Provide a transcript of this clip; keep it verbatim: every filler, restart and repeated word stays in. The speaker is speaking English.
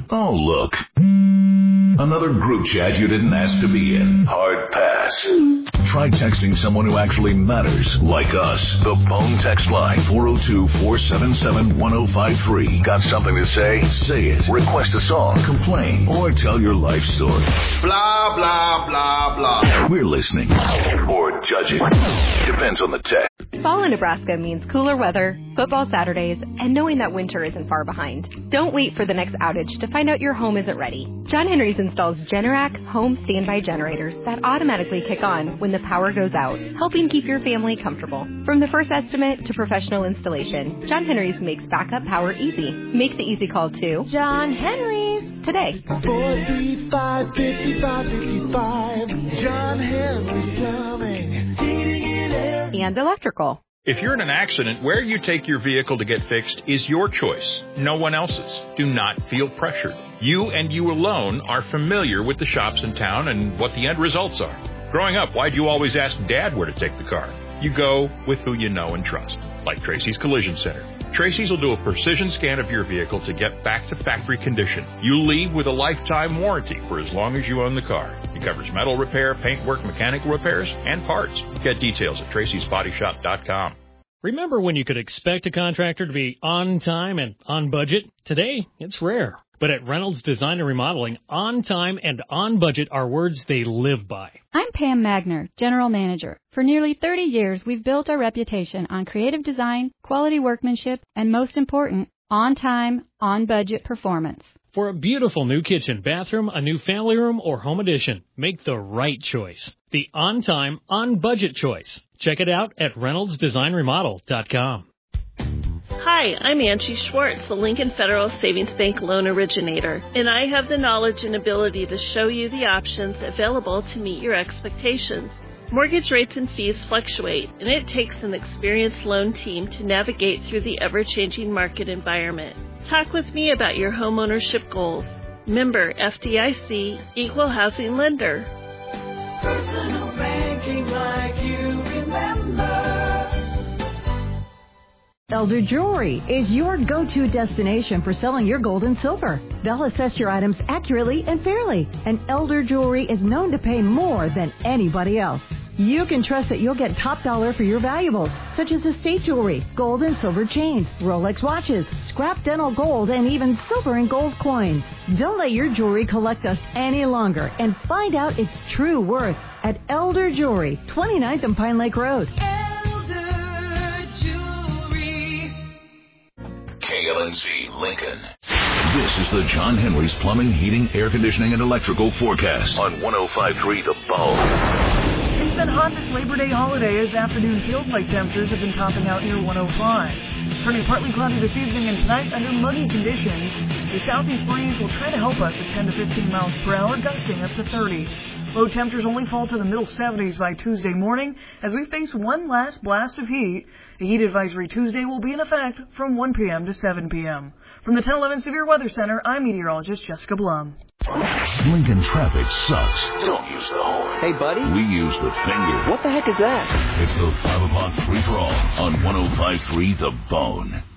Oh, look. Another group chat you didn't ask to be in. Hard pass. Try texting someone who actually matters, like us. The Bone text line, four oh two, four seven seven, one oh five three. Got something to say? Say it. Request a song, complain, or tell your life story. Blah, blah, blah, blah. We're listening. Or judging. Depends on the text. Fall in Nebraska means cooler weather, football Saturdays, and knowing that winter isn't far behind. Don't wait for the next outage to find out your home isn't ready. John Henry's installs Generac home standby generators that automatically kick on when the power goes out, helping keep your family comfortable. From the first estimate to professional installation, John Henry's makes backup power easy. Make the easy call to John Henry's today. four three five, five five six five. John Henry's Plumbing, Heating and Air, and Electrical. If you're in an accident, where you take your vehicle to get fixed is your choice, no one else's. Do not feel pressured. You and you alone are familiar with the shops in town and what the end results are. Growing up, why'd you always ask Dad where to take the car? You go with who you know and trust, like Tracy's Collision Center. Tracy's will do a precision scan of your vehicle to get back to factory condition. You leave with a lifetime warranty for as long as you own the car. It covers metal repair, paintwork, mechanical repairs, and parts. Get details at tracys body shop dot com. Remember when you could expect a contractor to be on time and on budget? Today, it's rare. But at Reynolds Design and Remodeling, on time and on budget are words they live by. I'm Pam Magner, General Manager. For nearly thirty years, we've built our reputation on creative design, quality workmanship, and most important, on time, on budget performance. For a beautiful new kitchen, bathroom, a new family room, or home addition, make the right choice. The on time, on budget choice. Check it out at reynolds design remodel dot com. Hi, I'm Angie Schwartz, the Lincoln Federal Savings Bank loan originator, and I have the knowledge and ability to show you the options available to meet your expectations. Mortgage rates and fees fluctuate, and it takes an experienced loan team to navigate through the ever-changing market environment. Talk with me about your homeownership goals. Member F D I C, Equal Housing Lender. personal banking like you remember. Elder Jewelry is your go-to destination for selling your gold and silver. They'll assess your items accurately and fairly, and Elder Jewelry is known to pay more than anybody else. You can trust that you'll get top dollar for your valuables, such as estate jewelry, gold and silver chains, Rolex watches, scrap dental gold, and even silver and gold coins. Don't let your jewelry collect us any longer and find out its true worth at Elder Jewelry, twenty-ninth and Pine Lake Road. K L N Z Lincoln. This is the John Henry's Plumbing, Heating, Air Conditioning, and Electrical forecast on one oh five point three The Bone. It's been hot this Labor Day holiday as afternoon feels like temperatures have been topping out near one oh five. Turning partly cloudy this evening and tonight under muggy conditions, the southeast breeze will try to help us at ten to fifteen miles per hour, gusting up to thirty. Low temperatures only fall to the middle seventies by Tuesday morning as we face one last blast of heat. A heat advisory Tuesday will be in effect from one p.m. to seven p.m. From the ten eleven Severe Weather Center, I'm meteorologist Jessica Blum. Lincoln traffic sucks. Don't use the horn. Hey, buddy. We use the finger. What the heck is that? It's the five o'clock free-for-all on one oh five point three The Bone.